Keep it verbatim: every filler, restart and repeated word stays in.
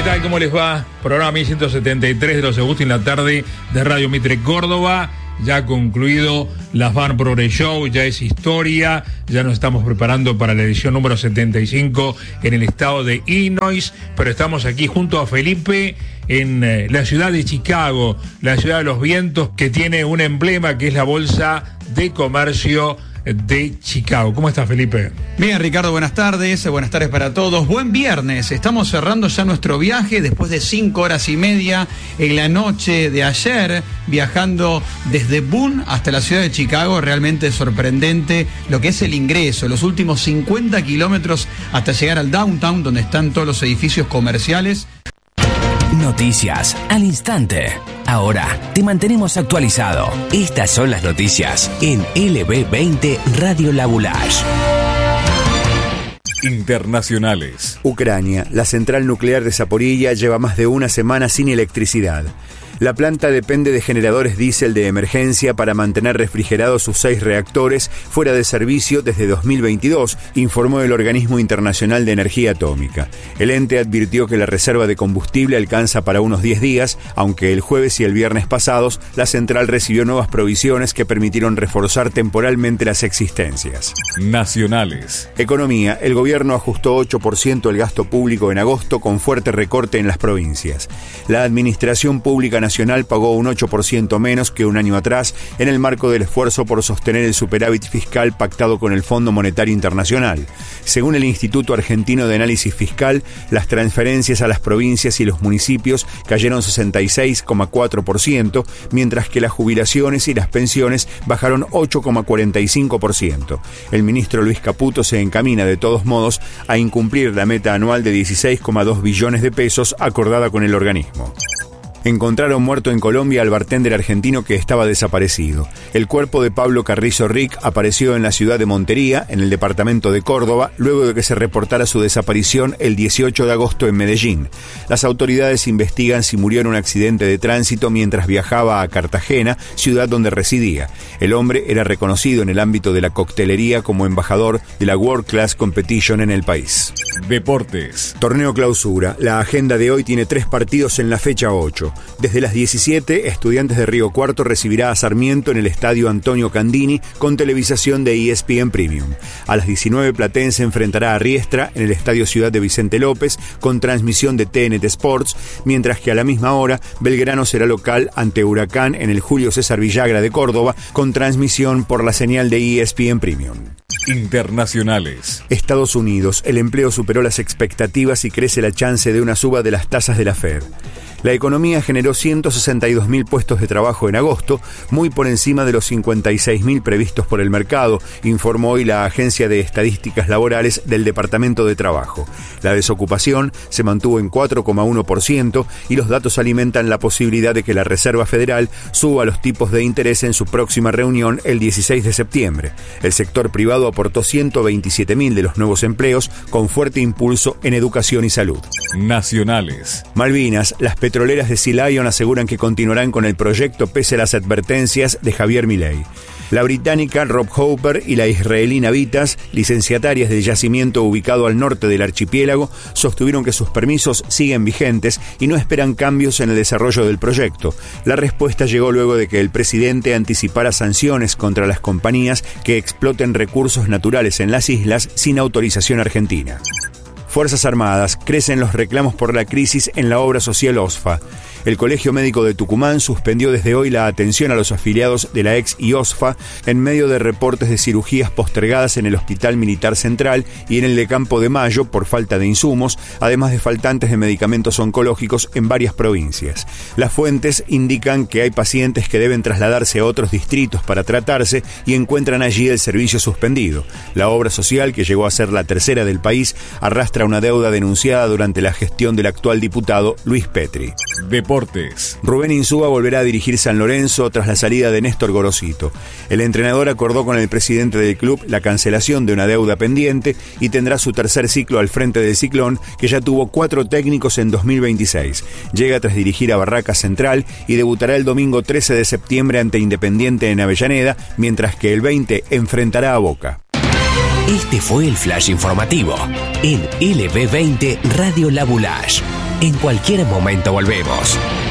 tal? ¿Cómo les va? Programa mil ciento setenta y tres de los Agustín en la tarde de Radio Mitre Córdoba. Ya ha concluido la Fan Progress Show, ya es historia, ya nos estamos preparando para la edición número setenta y cinco en el estado de Illinois, pero estamos aquí junto a Felipe en eh, la ciudad de Chicago, la ciudad de los vientos, que tiene un emblema que es la Bolsa de Comercio de Chicago. ¿Cómo estás, Felipe? Bien, Ricardo, buenas tardes, buenas tardes para todos. Buen viernes, estamos cerrando ya nuestro viaje después de cinco horas y media en la noche de ayer, viajando desde Boone hasta la ciudad de Chicago. Realmente sorprendente lo que es el ingreso, los últimos cincuenta kilómetros hasta llegar al downtown, donde están todos los edificios comerciales. Noticias al instante. Ahora te mantenemos actualizado. Estas son las noticias en L B veinte Radio Labulash. Internacionales. Ucrania. La central nuclear de Zaporilla lleva más de una semana sin electricidad. La planta depende de generadores diésel de emergencia para mantener refrigerados sus seis reactores fuera de servicio desde dos mil veintidós, informó el Organismo Internacional de Energía Atómica. El ente advirtió que la reserva de combustible alcanza para unos diez días, aunque el jueves y el viernes pasados la central recibió nuevas provisiones que permitieron reforzar temporalmente las existencias. Nacionales. Economía. El gobierno ajustó ocho por ciento el gasto público en agosto con fuerte recorte en las provincias. La administración pública Nacional pagó un ocho por ciento menos que un año atrás en el marco del esfuerzo por sostener el superávit fiscal pactado con el Fondo Monetario Internacional. Según el Instituto Argentino de Análisis Fiscal, las transferencias a las provincias y los municipios cayeron sesenta y seis coma cuatro por ciento, mientras que las jubilaciones y las pensiones bajaron ocho coma cuarenta y cinco por ciento. El ministro Luis Caputo se encamina de todos modos a incumplir la meta anual de dieciséis coma dos billones de pesos acordada con el organismo. Encontraron muerto en Colombia al bartender argentino que estaba desaparecido. El cuerpo de Pablo Carrizo Rick apareció en la ciudad de Montería, en el departamento de Córdoba, luego de que se reportara su desaparición el dieciocho de agosto en Medellín. Las autoridades investigan si murió en un accidente de tránsito mientras viajaba a Cartagena, ciudad donde residía. El hombre era reconocido en el ámbito de la coctelería como embajador de la World Class Competition en el país. Deportes. Torneo Clausura. La agenda de hoy tiene tres partidos en la fecha ocho. Desde las diecisiete, Estudiantes de Río Cuarto recibirá a Sarmiento en el estadio Antonio Candini con televisación de E S P N Premium. A las diecinueve, Platense enfrentará a Riestra en el estadio Ciudad de Vicente López con transmisión de T N T Sports, mientras que a la misma hora, Belgrano será local ante Huracán en el Julio César Villagra de Córdoba con transmisión por la señal de E S P N Premium. Internacionales. Estados Unidos. El empleo superó las expectativas y crece la chance de una suba de las tasas de la Fed. La economía generó ciento sesenta y dos mil puestos de trabajo en agosto, muy por encima de los cincuenta y seis mil previstos por el mercado, informó hoy la Agencia de Estadísticas Laborales del Departamento de Trabajo. La desocupación se mantuvo en cuatro coma uno por ciento y los datos alimentan la posibilidad de que la Reserva Federal suba los tipos de interés en su próxima reunión el dieciséis de septiembre. El sector privado aportó ciento veintisiete mil de los nuevos empleos, con fuerte impulso en educación y salud. Nacionales. Malvinas. Las petroleras de Sea Lion aseguran que continuarán con el proyecto pese a las advertencias de Javier Milei. La británica Rob Hopper y la israelí Navitas, licenciatarias del yacimiento ubicado al norte del archipiélago, sostuvieron que sus permisos siguen vigentes y no esperan cambios en el desarrollo del proyecto. La respuesta llegó luego de que el presidente anticipara sanciones contra las compañías que exploten recursos naturales en las islas sin autorización argentina. Fuerzas Armadas. Crecen los reclamos por la crisis en la obra social OSFA. El Colegio Médico de Tucumán suspendió desde hoy la atención a los afiliados de la ex I O S F A en medio de reportes de cirugías postergadas en el Hospital Militar Central y en el de Campo de Mayo por falta de insumos, además de faltantes de medicamentos oncológicos en varias provincias. Las fuentes indican que hay pacientes que deben trasladarse a otros distritos para tratarse y encuentran allí el servicio suspendido. La obra social, que llegó a ser la tercera del país, arrastra una deuda denunciada durante la gestión del actual diputado Luis Petri. Deportes. Rubén Insúa volverá a dirigir San Lorenzo tras la salida de Néstor Gorosito. El entrenador acordó con el presidente del club la cancelación de una deuda pendiente y tendrá su tercer ciclo al frente del Ciclón, que ya tuvo cuatro técnicos en dos mil veintiséis. Llega tras dirigir a Barracas Central y debutará el domingo trece de septiembre ante Independiente en Avellaneda, mientras que el veinte enfrentará a Boca. Este fue el Flash Informativo en L B veinte Radio Labulash. En cualquier momento volvemos.